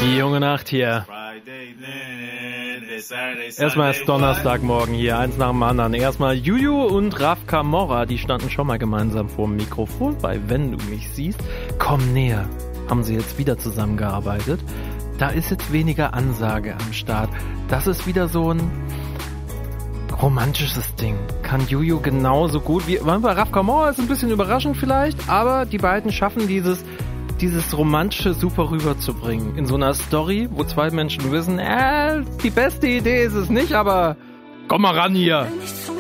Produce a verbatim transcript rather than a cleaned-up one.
Die junge Nacht hier. Erstmal ist Donnerstagmorgen hier, eins nach dem anderen. Erstmal Juju und Raf Camorra, die standen schon mal gemeinsam vor dem Mikrofon bei Wenn du mich siehst. Komm näher. Haben sie jetzt wieder zusammengearbeitet. Da ist jetzt weniger Ansage am Start. Das ist wieder so ein romantisches Ding. Kann Juju genauso gut wie... Bei Raf Camorra ist ein bisschen überraschend vielleicht, aber die beiden schaffen dieses... dieses Romantische super rüberzubringen. In so einer Story, wo zwei Menschen wissen, äh, die beste Idee ist es nicht, aber komm mal ran hier. Wenn ich zu